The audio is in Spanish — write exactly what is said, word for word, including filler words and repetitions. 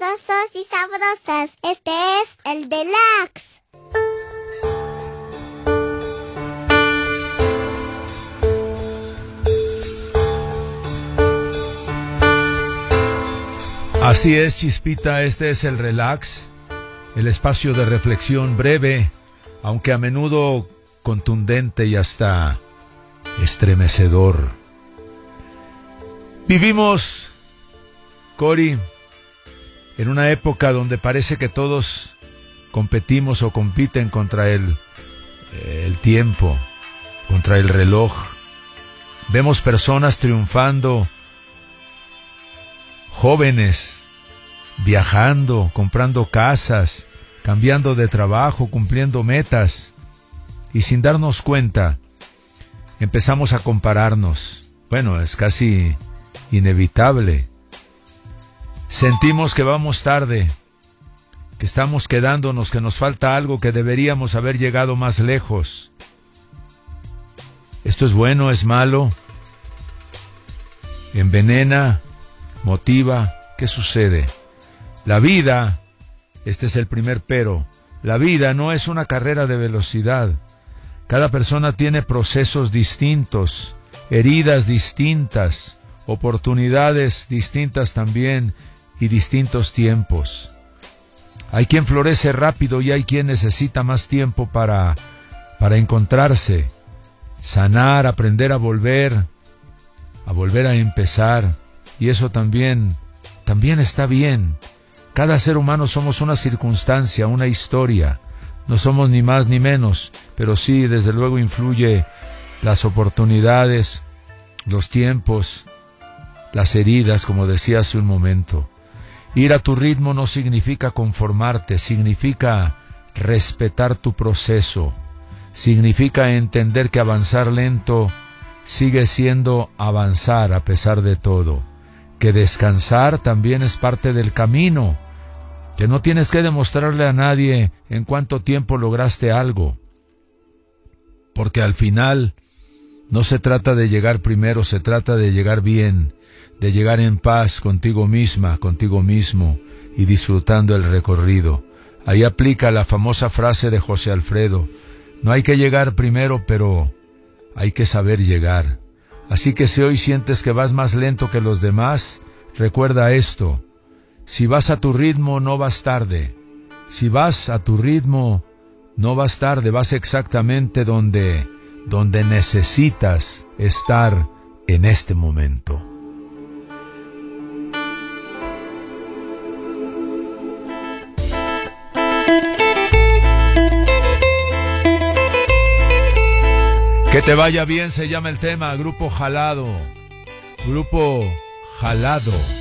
sabrosos y sabrosas. Este es el Deluxe. Así es, Chispita, este es el Relax, el espacio de reflexión breve, aunque a menudo contundente y hasta estremecedor. Vivimos, Cori, en una época donde parece que todos competimos o compiten contra el, el tiempo, contra el reloj. Vemos personas triunfando, jóvenes viajando, comprando casas, cambiando de trabajo, cumpliendo metas, y sin darnos cuenta empezamos a compararnos. Bueno, es casi inevitable. Sentimos que vamos tarde, que estamos quedándonos, que nos falta algo, que deberíamos haber llegado más lejos. ¿Esto es bueno, es malo? ¿Envenena? ¿Motiva? ¿Qué sucede? La vida, este es el primer pero, la vida no es una carrera de velocidad. Cada persona tiene procesos distintos, heridas distintas, oportunidades distintas también y distintos tiempos. Hay quien florece rápido y hay quien necesita más tiempo para, para encontrarse, sanar, aprender a volver, a volver a empezar. Y eso también, también está bien. Cada ser humano somos una circunstancia, una historia. No somos ni más ni menos, pero sí, desde luego, influye las oportunidades, los tiempos, las heridas, como decía hace un momento. Ir a tu ritmo no significa conformarte, significa respetar tu proceso, significa entender que avanzar lento sigue siendo avanzar a pesar de todo, que descansar también es parte del camino, que no tienes que demostrarle a nadie en cuánto tiempo lograste algo, porque al final no se trata de llegar primero, se trata de llegar bien, de llegar en paz contigo misma, contigo mismo y disfrutando el recorrido. Ahí aplica la famosa frase de José Alfredo: no hay que llegar primero, pero hay que saber llegar. Así que si hoy sientes que vas más lento que los demás, recuerda esto: si vas a tu ritmo, no vas tarde. Si vas a tu ritmo, no vas tarde, vas exactamente donde, donde necesitas estar en este momento. Que te vaya bien se llama el tema, Grupo Jalado. Grupo Jalado.